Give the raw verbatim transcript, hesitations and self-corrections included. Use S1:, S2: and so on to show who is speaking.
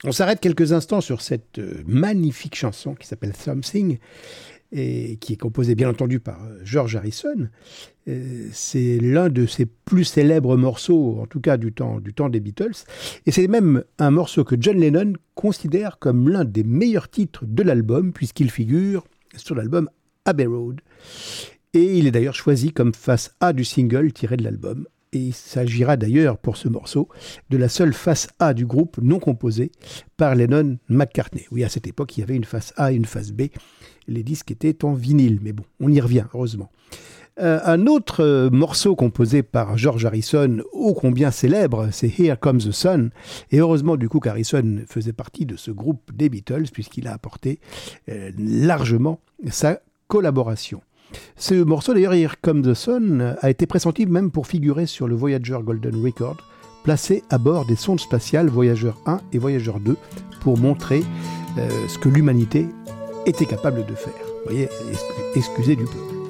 S1: On s'arrête quelques instants sur cette magnifique chanson qui s'appelle Something et qui est composée bien entendu par George Harrison. C'est l'un de ses plus célèbres morceaux, en tout cas du temps, du temps des Beatles. Et c'est même un morceau que John Lennon considère comme l'un des meilleurs titres de l'album, puisqu'il figure sur l'album Abbey Road. Et il est d'ailleurs choisi comme face A du single tiré de l'album. Et il s'agira d'ailleurs pour ce morceau de la seule face A du groupe non composée par Lennon-McCartney. Oui, à cette époque, il y avait une face A et une face B. Les disques étaient en vinyle, mais bon, on y revient, heureusement. Euh, un autre euh, morceau composé par George Harrison, ô combien célèbre, c'est Here Comes the Sun. Et heureusement, du coup, qu'Harrison faisait partie de ce groupe des Beatles, puisqu'il a apporté euh, largement sa collaboration. Ce morceau, d'ailleurs, Here Comes the Sun, a été pressenti même pour figurer sur le Voyager Golden Record, placé à bord des sondes spatiales Voyager un et Voyager deux, pour montrer euh, ce que l'humanité était capable de faire. Vous voyez, excusez du peu.